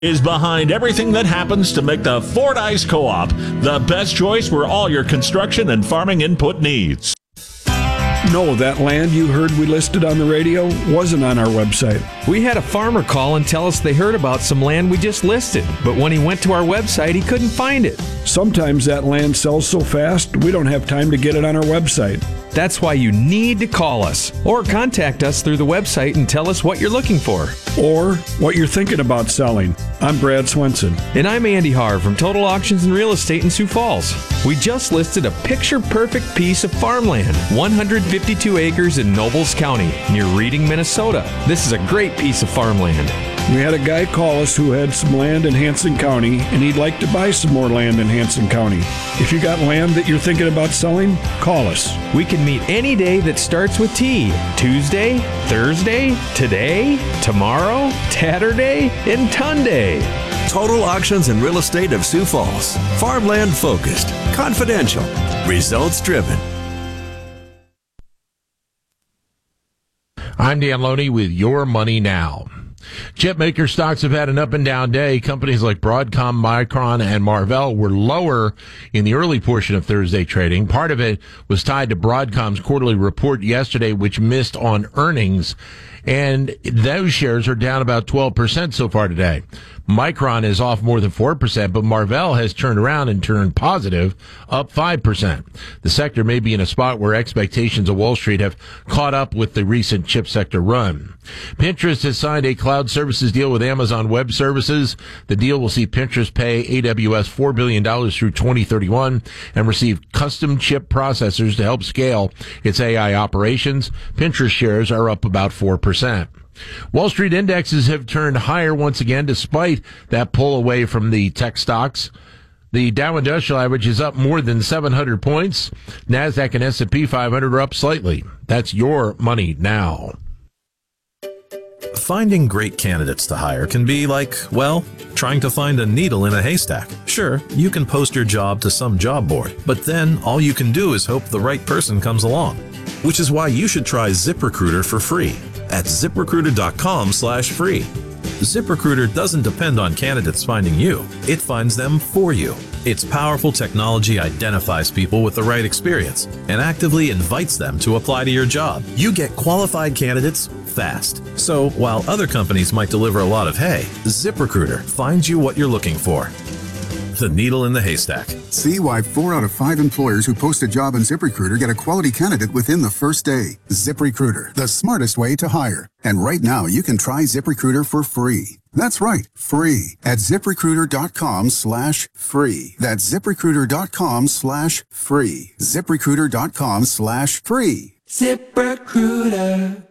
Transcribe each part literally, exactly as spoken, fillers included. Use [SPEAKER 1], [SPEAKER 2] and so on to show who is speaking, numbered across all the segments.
[SPEAKER 1] is behind everything that happens to make the Fordyce Co-op the best choice for all your construction and farming input needs.
[SPEAKER 2] No, that land you heard we listed on the radio wasn't on our website.
[SPEAKER 3] We had a farmer call and tell us they heard about some land we just listed, but when he went to our website, he couldn't find it.
[SPEAKER 2] Sometimes that land sells so fast, we don't have time to get it on our website.
[SPEAKER 3] That's why you need to call us or contact us through the website and tell us what you're looking for.
[SPEAKER 2] Or what you're thinking about selling. I'm Brad Swenson.
[SPEAKER 3] And I'm Andy Harr from Total Auctions and Real Estate in Sioux Falls. We just listed a picture-perfect piece of farmland, one hundred fifty-two acres in Nobles County, near Reading, Minnesota. This is a great piece of farmland.
[SPEAKER 2] We had a guy call us who had some land in Hanson County, and he'd like to buy some more land in Hanson County. If you got land that you're thinking about selling, call us.
[SPEAKER 3] We can meet any day that starts with T. Tuesday, Thursday, today, tomorrow, Tatterday, and Tunday.
[SPEAKER 4] Total Auctions and Real Estate of Sioux Falls. Farmland focused, confidential, results driven.
[SPEAKER 5] I'm Dan Loney with Your Money Now. Chip maker stocks have had an up and down day. Companies like Broadcom, Micron, and Marvell were lower in the early portion of Thursday trading. Part of it was tied to Broadcom's quarterly report yesterday, which missed on earnings. And those shares are down about twelve percent so far today. Micron is off more than four percent, but Marvell has turned around and turned positive, up five percent. The sector may be in a spot where expectations of Wall Street have caught up with the recent chip sector run. Pinterest has signed a cloud services deal with Amazon Web Services. The deal will see Pinterest pay A W S four billion dollars through twenty thirty-one and receive custom chip processors to help scale its A I operations. Pinterest shares are up about four percent. Wall Street indexes have turned higher once again despite that pull away from the tech stocks. The Dow Industrial Average is up more than seven hundred points. NASDAQ and S and P five hundred are up slightly. That's Your Money Now.
[SPEAKER 6] Finding great candidates to hire can be like, well, trying to find a needle in a haystack. Sure, you can post your job to some job board, but then all you can do is hope the right person comes along. Which is why you should try ZipRecruiter for free at ZipRecruiter.com slash free. ZipRecruiter doesn't depend on candidates finding you. It finds them for you. Its powerful technology identifies people with the right experience and actively invites them to apply to your job. You get qualified candidates fast. So while other companies might deliver a lot of hay, ZipRecruiter finds you what you're looking for. The needle in the haystack.
[SPEAKER 7] See why four out of five employers who post a job on ZipRecruiter get a quality candidate within the first day. ZipRecruiter, the smartest way to hire. And right now, you can try ZipRecruiter for free. That's right, free at ZipRecruiter.com slash free. That's ZipRecruiter.com slash free. ZipRecruiter.com slash free.
[SPEAKER 8] ZipRecruiter.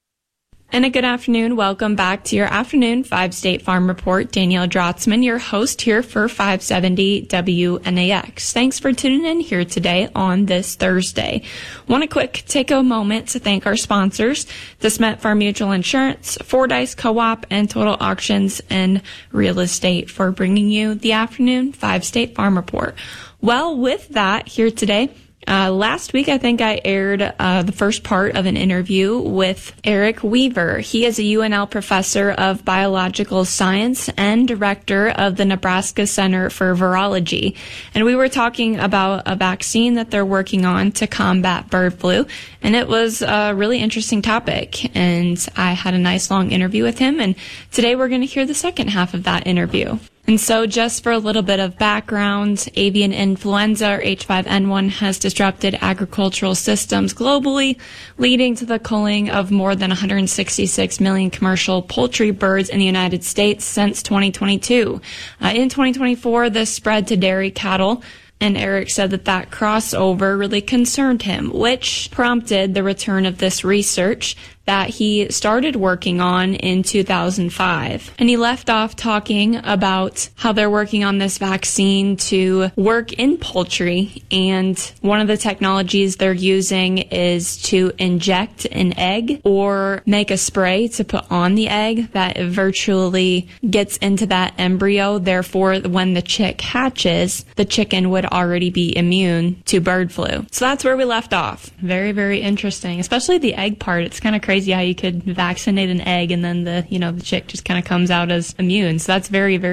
[SPEAKER 8] And a good afternoon. Welcome back to your afternoon Five State Farm Report. Danielle Drotzman, your host here for five seventy W N A X. Thanks for tuning in here today on this Thursday. Want to quick take a moment to thank our sponsors, the Smet Farm Mutual Insurance, Fordyce Co-op, and Total Auctions and Real Estate for bringing you the afternoon Five State Farm Report. Well, with that here today, Uh, last week, I think I aired uh, the first part of an interview with Eric Weaver. He is a U N L professor of biological science and director of the Nebraska Center for Virology. And we were talking about a vaccine that they're working on to combat bird flu. And it was a really interesting topic. And I had a nice long interview with him. And today we're going to hear the second half of that interview. And so just for a little bit of background, avian influenza, or H five N one, has disrupted agricultural systems globally, leading to the culling of more than one hundred sixty-six million commercial poultry birds in the United States since twenty twenty-two. Uh, in twenty twenty-four, this spread to dairy cattle. And Eric said that that crossover really concerned him, which prompted the return of this research that he started working on in two thousand five. And he left off talking about how they're working on this vaccine to work in poultry. And one of the technologies they're using is to inject an egg or make a spray to put on the egg that virtually gets into that embryo. Therefore, when the chick hatches, the chicken would already be immune to bird flu. So that's where we left off. Very, very interesting, especially the egg part. It's kind of crazy crazy how you could vaccinate an egg and then the, you know, the chick just kind of comes out as immune. So that's very, very